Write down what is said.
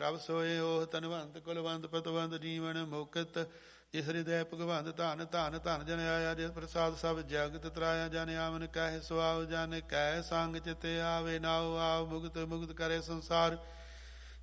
ਪ੍ਰਭ ਸੋਏ ਓਹ ਤਨਵੰਤ ਕੁਲਵੰਤ ਪਤਵੰਤ ਜੀਵਨ ਮੁਕਤ ਜਿਸ ਹਿਰਦੈ ਭਗਵੰਤ ਧਨ ਧਨ ਧਨ ਜਨ ਆਇਆ ਜਿਸ ਪ੍ਰਸਾਦ ਸਭ ਜਗਤ ਤਰਾਇਆ ਜਨ ਆਵਨ ਕਹਿ ਸੁਆਉ ਜਨ ਕਹਿ ਸੰਗ ਚਿਤੇ ਆਵੇ ਨਾਉ ਆਵ ਮੁਕਤ ਮੁਕਤ ਕਰੇ ਸੰਸਾਰ